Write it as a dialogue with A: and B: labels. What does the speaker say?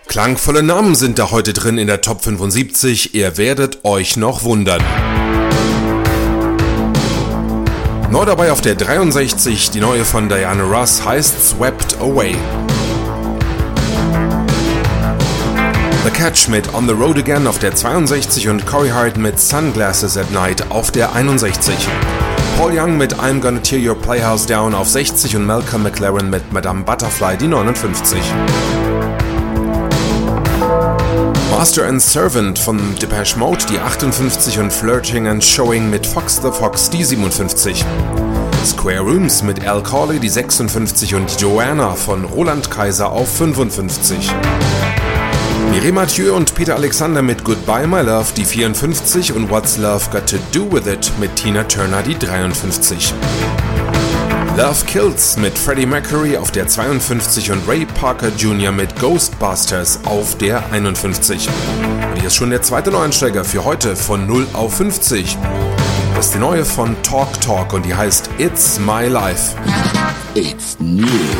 A: Klangvolle Namen sind da heute drin in der Top 75, ihr werdet euch noch wundern. Neu dabei auf der 63, die neue von Diana Ross heißt Swept Away. The Catch mit On the Road Again auf der 62 und Corey Hart mit Sunglasses at Night auf der 61. Paul Young mit I'm Gonna Tear Your Playhouse Down auf 60 und Malcolm McLaren mit Madame Butterfly die 59. Master and Servant von Depeche Mode die 58 und Flirting and Showing mit Fox the Fox die 57. Square Rooms mit Al Corley die 56 und Joanna von Roland Kaiser auf 55. Mireille Mathieu und Peter Alexander mit Goodbye My Love die 54 und What's Love Got to Do With It mit Tina Turner die 53. Love Kills mit Freddie Mercury auf der 52 und Ray Parker Jr. mit Ghostbusters auf der 51. Und hier ist schon der zweite Neueinsteiger für heute von 0 auf 50. Das ist die neue von Talk Talk und die heißt It's My Life.
B: It's new.